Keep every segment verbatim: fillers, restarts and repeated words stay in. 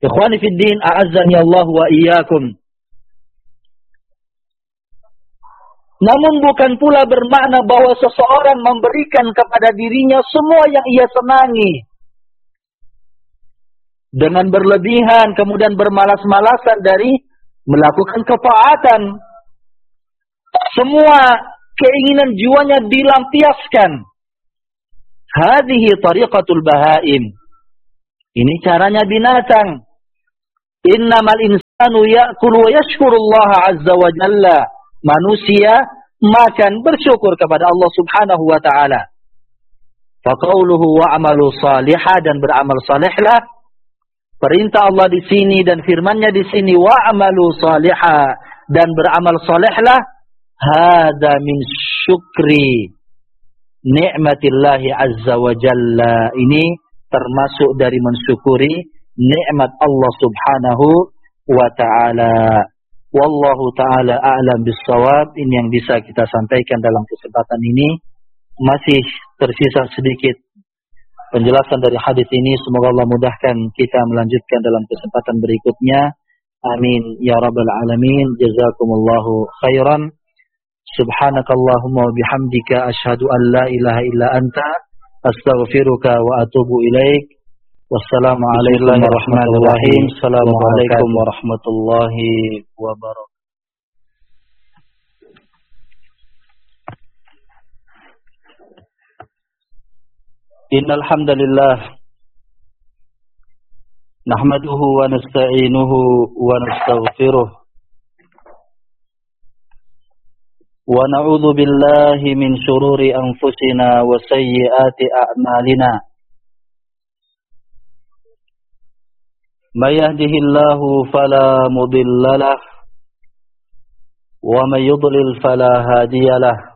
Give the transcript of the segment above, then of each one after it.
Ikhwani fid din, a'azzani Allah wa iyyakum. Namun bukan pula bermakna bahwa seseorang memberikan kepada dirinya semua yang ia senangi dengan berlebihan, kemudian bermalas-malasan dari melakukan ketaatan. Semua keinginan jiwanya dilampiaskan. Hadhihi tariqatul bahaim. Ini caranya binatang. Innamal insanu ya'kulu wa yashkurullaha azza wa jalla. Manusia makan bersyukur kepada Allah Subhanahu wa taala. Faqauluhu wa amalu salihah, dan beramal salihlah. Perintah Allah di sini dan firman-Nya di sini wa amalu salihah, dan beramal salihlah. Hada min syukri ni'matillahi azza wa jalla. Ini termasuk dari mensyukuri nikmat Allah Subhanahu wa taala. Wallahu ta'ala a'lam bis-shawab. Ini yang bisa kita sampaikan dalam kesempatan ini. Masih tersisa sedikit penjelasan dari hadis ini. Semoga Allah mudahkan kita melanjutkan dalam kesempatan berikutnya. Amin ya rabbal alamin. Jazakumullahu khairan. Subhanakallahumma wa bihamdika asyhadu an la ilaha illa anta astaghfiruka wa atubu ilaik. Wassalamualaikum warahmatullahi wabarakatuh. Assalamualaikum warahmatullahi wabarakatuh. Innal hamdalillah nahmaduhu wa nasta'inuhu wa nastaghfiruh wa na'udzu billahi min shururi anfusina wa sayyiati a'malina. May yahdihillahu fala mudilla lahu wa may yudlil fala hadiya lahu.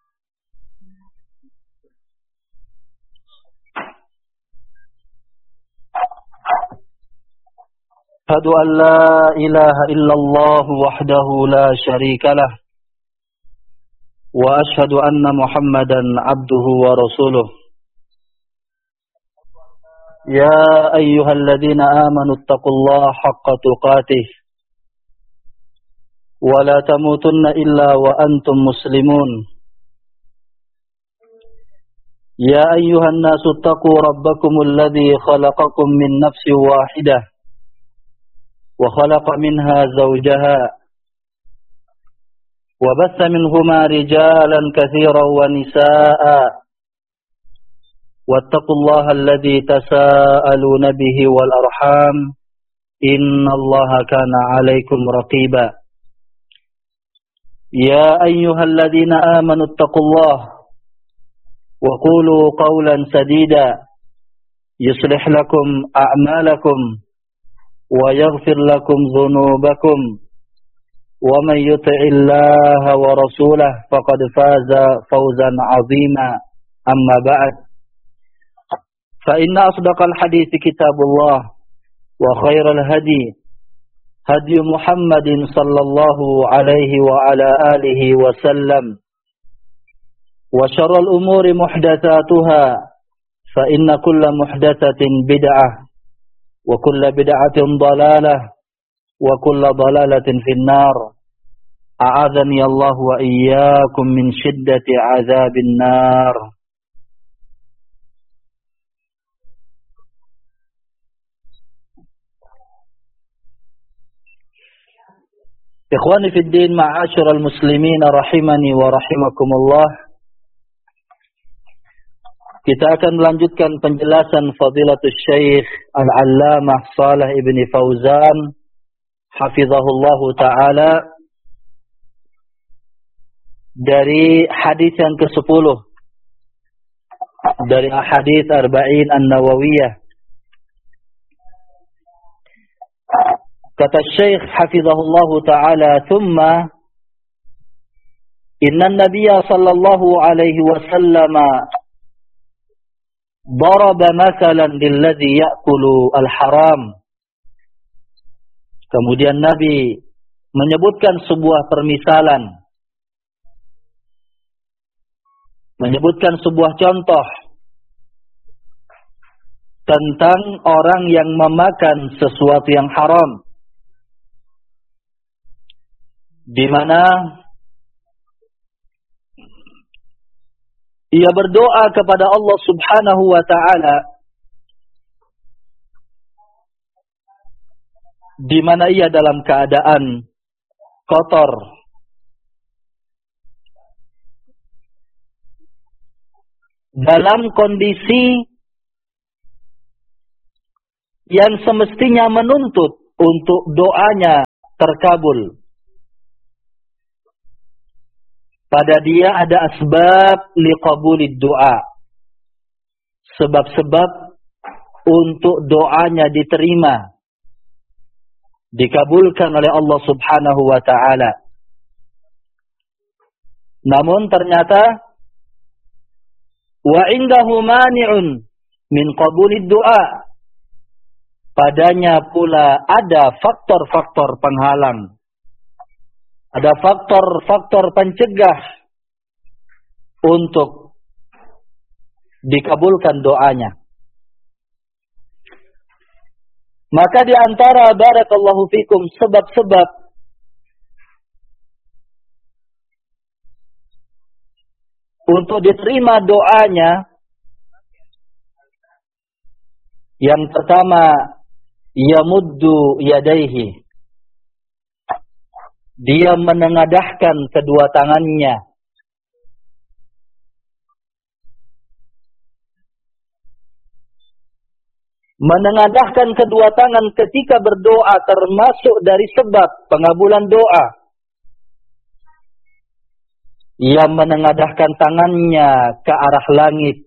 Asyhadu an la ilaha illallah wahdahu la syarika lah wa asyhadu anna Muhammadan abduhu wa rasuluh. Ya ayyuhalladzina amanu taqullaha haqqa tuqatih wa la tamutunna illa wa antum muslimun. Ya ayyuhan nasu taqu rabbakumul ladzi khalaqakum min nafsin wahidah wa khalaqa minha zawjaha wa batha minhuma rijalan katsiran wa nisaa'a. Wattaqullaha alladzi tasaaluna bihi wal arham innallaha kana 'alaikum raqiba. Ya ayyuhalladzina amanu taqullaha wa qulu qawlan sadida yuslih lakum a'malakum wa yaghfir lakum dhunubakum wa may yuti'illaha wa rasulahu faqad faza fawzan 'azima. Amma ba'd. Fa inna asdaqal hadithi kitabullah wa khairal hadi hadi Muhammadin sallallahu alaihi wa ala alihi wa sallam wa syarrul umuri muhdatsatuha fa inna kulla muhdatsatin bid'ah wa kulla bid'atin dhalalah wa kulla dhalalatin finnar. A'adzani Allah wa iyyakum min shiddati 'adzabin nar. Ikhwani fid din, ma'asyiral muslimin rahimani wa rahimakumullah. Kita akan melanjutkan penjelasan Fadilatul Syekh Al-Allamah Shalih Ibn Fauzan hafizahullah taala dari hadis yang kesepuluh dari hadis Arba'in An-Nawawiyah. Kata Syekh hafizahullah taala, "Tsumma inna an-nabiyya sallallahu alaihi wasallam daraba mathalan lilladzi ya'kulu al-haram." Kemudian Nabi menyebutkan sebuah permisalan, menyebutkan sebuah contoh tentang orang yang memakan sesuatu yang haram, di mana ia berdoa kepada Allah Subhanahu wa taala, di mana ia dalam keadaan kotor, dalam kondisi yang semestinya menuntut untuk doanya terkabul. Pada dia ada asbab liqabulid doa, sebab-sebab untuk doanya diterima, dikabulkan oleh Allah Subhanahu wa taala. Namun ternyata wa indahu mani'un min qabulid doa, padanya pula ada faktor-faktor penghalang, ada faktor-faktor pencegah untuk dikabulkan doanya. Maka di antara barakallahu fikum sebab-sebab untuk diterima doanya, yang pertama, yamuddu yadaihi, dia menengadahkan kedua tangannya. Menengadahkan kedua tangan ketika berdoa termasuk dari sebab pengabulan doa. Ia menengadahkan tangannya ke arah langit.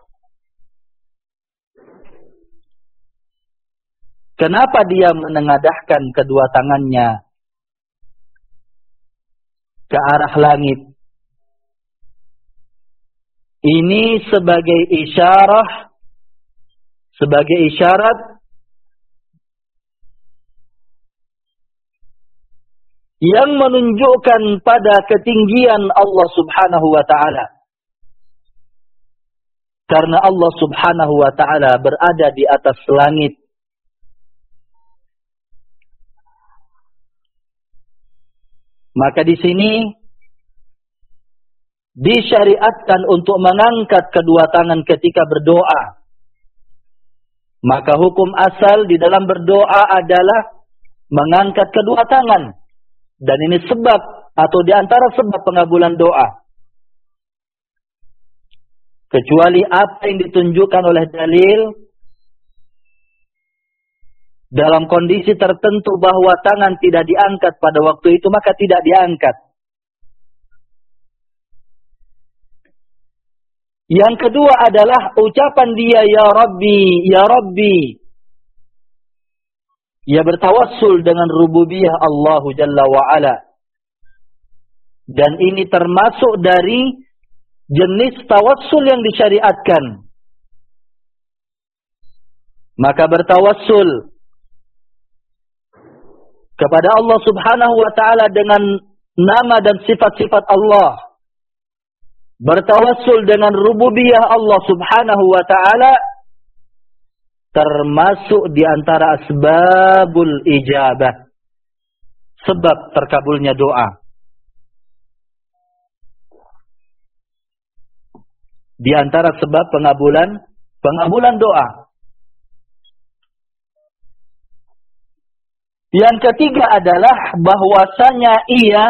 Kenapa dia menengadahkan kedua tangannya ke arah langit? Ini sebagai isyarah, sebagai isyarat yang menunjukkan pada ketinggian Allah Subhanahu wa taala. Karena Allah Subhanahu wa taala berada di atas langit. Maka di sini disyariatkan untuk mengangkat kedua tangan ketika berdoa. Maka hukum asal di dalam berdoa adalah mengangkat kedua tangan. Dan ini sebab atau di antara sebab pengabulan doa. Kecuali apa yang ditunjukkan oleh dalil dalam kondisi tertentu bahwa tangan tidak diangkat pada waktu itu, maka tidak diangkat. Yang kedua adalah ucapan dia, Ya Rabbi, Ya Rabbi. Ia bertawassul dengan rububiyah Allah Jalla wa'ala. Dan ini termasuk dari jenis tawassul yang disyariatkan. Maka bertawassul kepada Allah Subhanahu wa ta'ala dengan nama dan sifat-sifat Allah. Bertawassul dengan rububiyah Allah Subhanahu wa ta'ala termasuk di antara asbabul ijabah, sebab terkabulnya doa. Di antara sebab pengabulan pengabulan doa. Yang ketiga adalah bahwasanya ia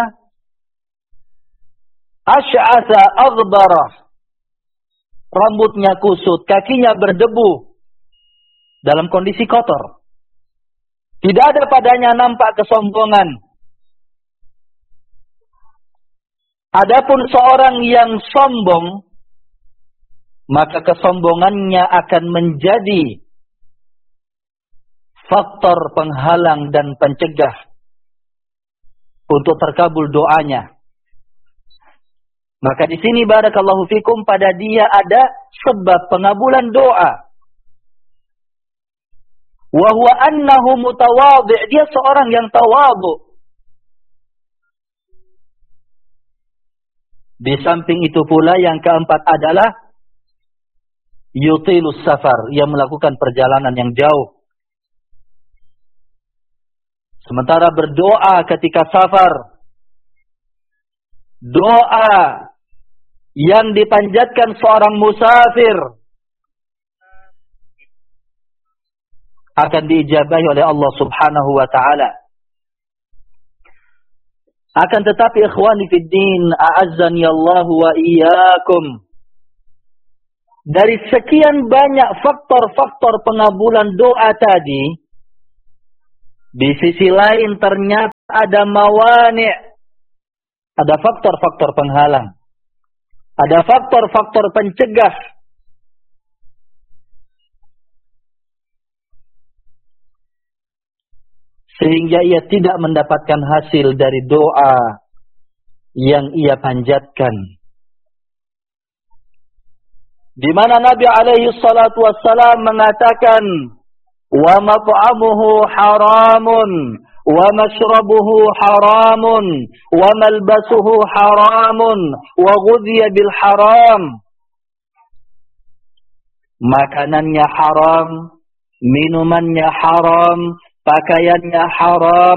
asy'atha aghdara, rambutnya kusut, kakinya berdebu, dalam kondisi kotor. Tidak ada padanya nampak kesombongan. Adapun seorang yang sombong, maka kesombongannya akan menjadi faktor penghalang dan pencegah untuk terkabul doanya. Maka di sini barakallahu fikum, pada dia ada sebab pengabulan doa. Wa huwa annahu mutawadhi', dia seorang yang tawadhu. Di samping itu pula yang keempat adalah yutilus safar, yang melakukan perjalanan yang jauh. Sementara berdoa ketika safar, doa yang dipanjatkan seorang musafir akan diijabahi oleh Allah Subhanahu wa taala. Akan tetapi ikhwani fid din, a'azzani Allah wa iyyakum, dari sekian banyak faktor-faktor pengabulan doa tadi, di sisi lain ternyata ada mawani', ada faktor-faktor penghalang, ada faktor-faktor pencegah. Sehingga ia tidak mendapatkan hasil dari doa yang ia panjatkan. Di mana Nabi alaihi salatu wassalam mengatakan, wa mat'amuhu haramun, wa mashrabuhu haramun, wa malbasuhu haramun, wa ghudhiya bil haram. Makanannya haram, minumannya haram, pakaiannya haram,